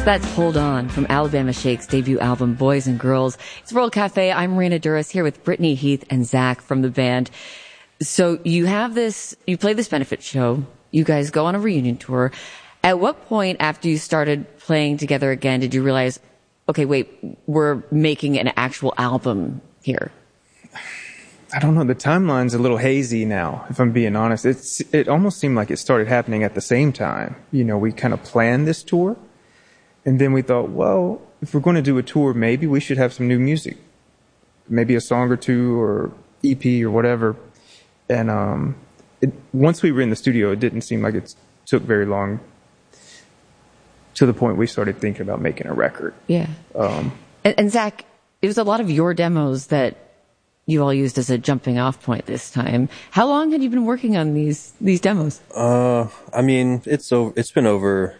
That's Hold On from Alabama Shake's debut album, Boys and Girls. It's World Cafe. I'm Marina Duras here with Brittany Heath and Zach from the band. So you play this benefit show. You guys go on a reunion tour. At what point after you started playing together again did you realize, okay, wait, we're making an actual album here? I don't know. The timeline's a little hazy now, if I'm being honest. It almost seemed like it started happening at the same time. You know, we kind of planned this tour, and then we thought, well, if we're going to do a tour, maybe we should have some new music. Maybe a song or two or EP or whatever. And once we were in the studio, it didn't seem like it took very long to the point we started thinking about making a record. Yeah. And Zach, it was a lot of your demos that you all used as a jumping off point this time. How long had you been working on these demos? I mean, it's been over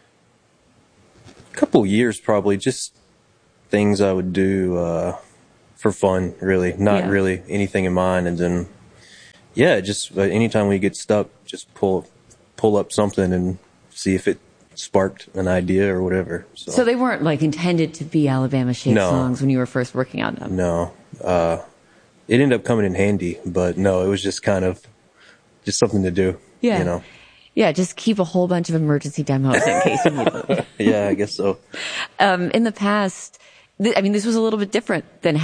a couple years probably, just things I would do for fun, really. Not really anything in mind. And then, just anytime we get stuck, just pull up something and see if it sparked an idea or whatever. So they weren't like intended to be Alabama Shake songs when you were first working on them? No. It ended up coming in handy, but no, it was just kind of just something to do. Yeah. You know? Yeah, just keep a whole bunch of emergency demos in case you need them. Yeah, I guess so. In the past, this was a little bit different than